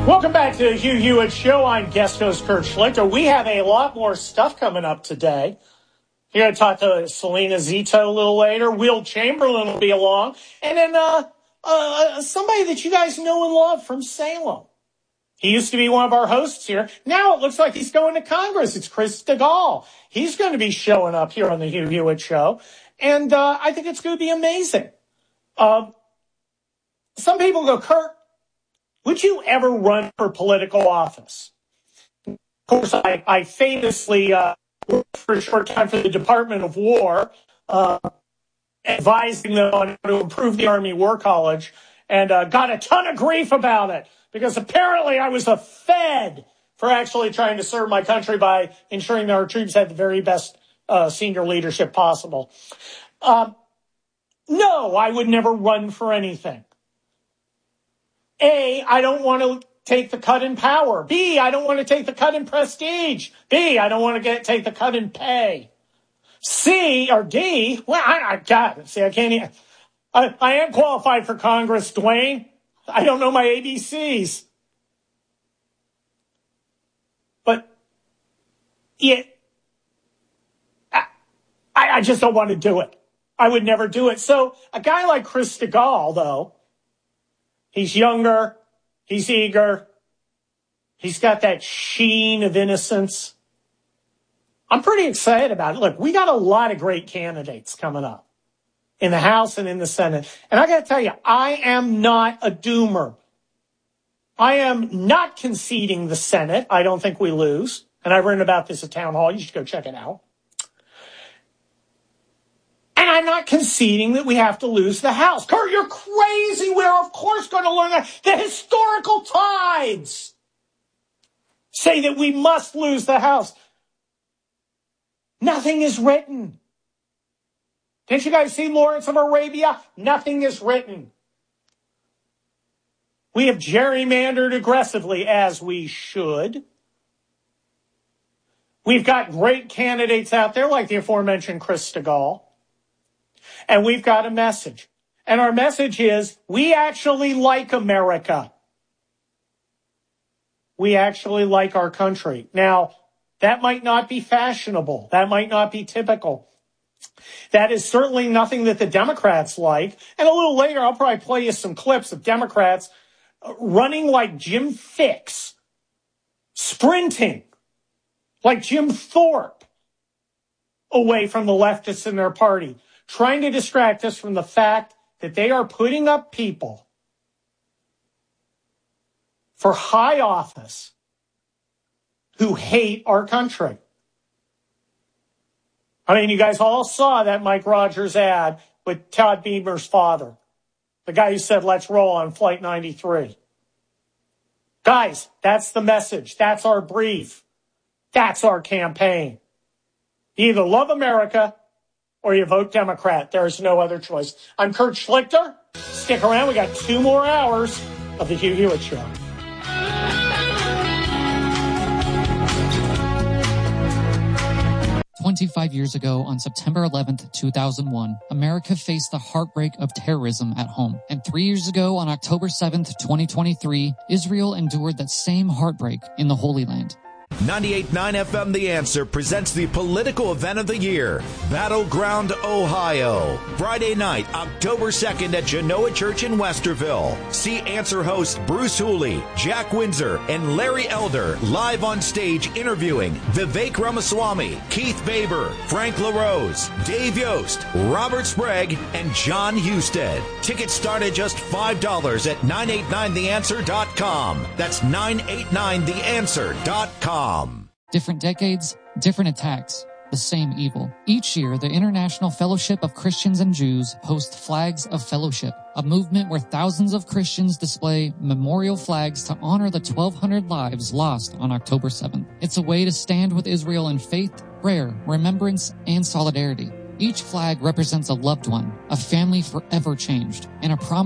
Welcome back to the Hugh Hewitt Show. I'm guest host Kurt Schlichter. We have a lot more stuff coming up today. You're going to talk to Selena Zito a little later. Will Chamberlain will be along. And then somebody that you guys know and love from Salem. He used to be one of our hosts here. Now it looks like he's going to Congress. It's Chris DeGaulle. He's going to be showing up here on the Hugh Hewitt Show. And I think it's going to be amazing. Some people go, Kurt, would you ever run for political office? Of course, I famously worked for a short time for the Department of War, advising them on how to improve the Army War College, and got a ton of grief about it because apparently I was a Fed for actually trying to serve my country by ensuring that our troops had the very best senior leadership possible. No, I would never run for anything. A, I don't want to take the cut in power. B, I don't want to take the cut in prestige. B, I don't want to take the cut in pay. C, or D, well, I can't even. I am qualified for Congress, Dwayne. I don't know my ABCs. But I just don't want to do it. I would never do it. So a guy like Chris DeGaulle, though, he's younger, he's eager, he's got that sheen of innocence. I'm pretty excited about it. Look, we got a lot of great candidates coming up in the House and in the Senate. And I got to tell you, I am not a doomer. I am not conceding the Senate. I don't think we lose. And I've written about this at Town Hall. You should go check it out. And I'm not conceding that we have to lose the House. Kurt, you're crazy. We're, of course, going to learn that. The historical tides say that we must lose the House. Nothing is written. Didn't you guys see Lawrence of Arabia? Nothing is written. We have gerrymandered aggressively, as we should. We've got great candidates out there, like the aforementioned Chris DeGaulle. And we've got a message. And our message is, we actually like America. We actually like our country. Now, that might not be fashionable. That might not be typical. That is certainly nothing that the Democrats like. And a little later, I'll probably play you some clips of Democrats running like Jim Fixx, sprinting like Jim Thorpe away from the leftists in their party, trying to distract us from the fact that they are putting up people for high office who hate our country. I mean, you guys all saw that Mike Rogers ad with Todd Bieber's father, the guy who said, let's roll on Flight 93. Guys, that's the message. That's our brief. That's our campaign. You either love America or you vote Democrat. There is no other choice. I'm Kurt Schlichter. Stick around. We got 2 more hours of the Hugh Hewitt Show. 25 years ago, on September 11th, 2001, America faced the heartbreak of terrorism at home. And 3 years ago, on October 7th, 2023, Israel endured that same heartbreak in the Holy Land. 98.9 FM The Answer presents the political event of the year, Battleground, Ohio. Friday night, October 2nd at Genoa Church in Westerville. See Answer hosts Bruce Hooley, Jack Windsor, and Larry Elder live on stage interviewing Vivek Ramaswamy, Keith Baber, Frank LaRose, Dave Yost, Robert Sprague, and John Husted. Tickets start at just $5 at 989theanswer.com. That's 989theanswer.com. Different decades, different attacks, the same evil. Each year, the International Fellowship of Christians and Jews hosts Flags of Fellowship, a movement where thousands of Christians display memorial flags to honor the 1,200 lives lost on October 7th. It's a way to stand with Israel in faith, prayer, remembrance, and solidarity. Each flag represents a loved one, a family forever changed, and a promise